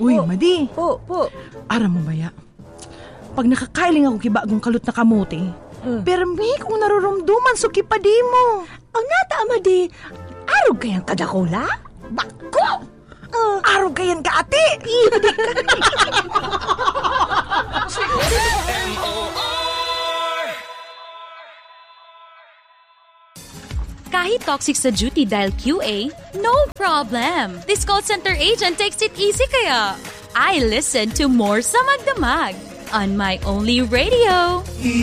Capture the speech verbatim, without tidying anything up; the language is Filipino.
Uy, Madi. Po, po. Aram mo baya, pag nakakailing ako kibagong kalot na kamote, uh. pero may kong narurumduman so kipadi mo. Ang nata, Madi, arog kayang kadakula? Bako! Uh, arog kayan ka, ate! Kahit toxic sa duty dahil Q A, no problem. This call center agent takes it easy kaya. I listen to more sa Magdamag on my only radio.